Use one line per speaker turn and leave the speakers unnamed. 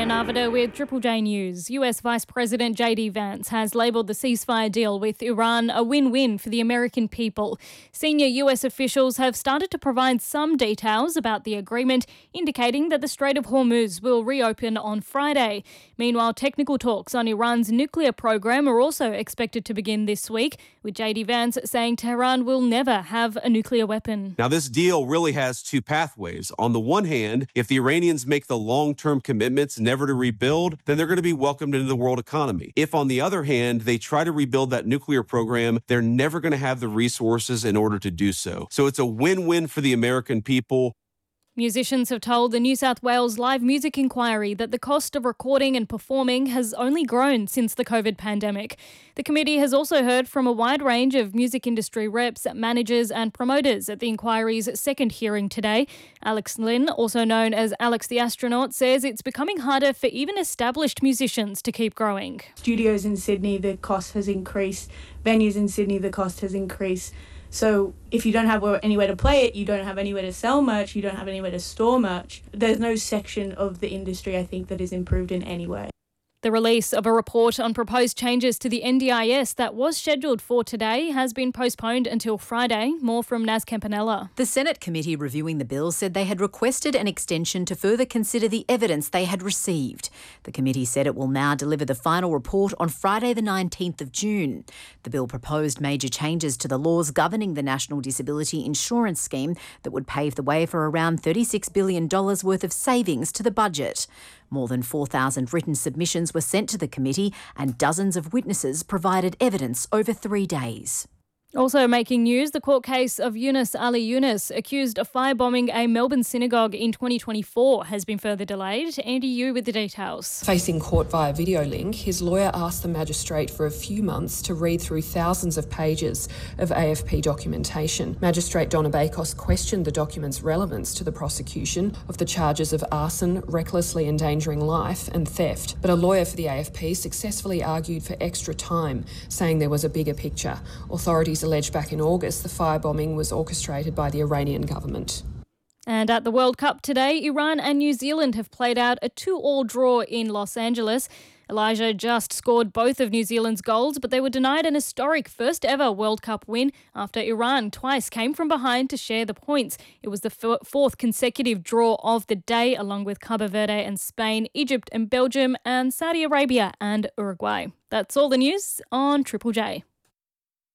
Navida with Triple J News. US Vice President J.D. Vance has labelled the ceasefire deal with Iran a win-win for the American people. Senior US officials have started to provide some details about the agreement, indicating that the Strait of Hormuz will reopen on Friday. Meanwhile, technical talks on Iran's nuclear program are also expected to begin this week, with J.D. Vance saying Tehran will never have a nuclear weapon.
Now, this deal really has two pathways. On the one hand, if the Iranians make the long-term commitments never to rebuild, then they're going to be welcomed into the world economy. If, on the other hand, they try to rebuild that nuclear program, they're never going to have the resources in order to do so. So it's a win-win for the American people.
Musicians have told the New South Wales Live Music Inquiry that the cost of recording and performing has only grown since the COVID pandemic. The committee has also heard from a wide range of music industry reps, managers and promoters at the inquiry's second hearing today. Alex Lynn, also known as Alex the Astronaut, says it's becoming harder for even established musicians to keep growing.
Studios in Sydney, the cost has increased. Venues in Sydney, the cost has increased. So if you don't have anywhere to play it, you don't have anywhere to sell merch, you don't have anywhere to store merch, there's no section of the industry, I think, that is improved in any way.
The release of a report on proposed changes to the NDIS that was scheduled for today has been postponed until Friday. More from Naz Campanella.
The Senate committee reviewing the bill said they had requested an extension to further consider the evidence they had received. The committee said it will now deliver the final report on Friday the 19th of June. The bill proposed major changes to the laws governing the National Disability Insurance Scheme that would pave the way for around $36 billion worth of savings to the budget. More than 4,000 written submissions were sent to the committee and dozens of witnesses provided evidence over 3 days.
Also making news, the court case of Yunus Ali Yunus, accused of firebombing a Melbourne synagogue in 2024, has been further delayed. Andy Yu with the details.
Facing court via video link, his lawyer asked the magistrate for a few months to read through thousands of pages of AFP documentation. Magistrate Donna Bakos questioned the document's relevance to the prosecution of the charges of arson, recklessly endangering life and theft. But a lawyer for the AFP successfully argued for extra time, saying there was a bigger picture. Authorities alleged back in August the firebombing was orchestrated by the Iranian government.
And at the World Cup today, Iran and New Zealand have played out a 2-2 draw in Los Angeles. Elijah just scored both of New Zealand's goals, but they were denied an historic first-ever World Cup win after Iran twice came from behind to share the points. It was the fourth consecutive draw of the day, along with Cabo Verde and Spain, Egypt and Belgium, and Saudi Arabia and Uruguay. That's all the news on Triple J.